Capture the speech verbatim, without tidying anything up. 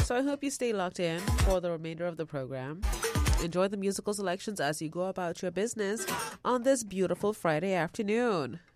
So I hope you stay locked in for the remainder of the program. Enjoy the musical selections as you go about your business on this beautiful Friday afternoon.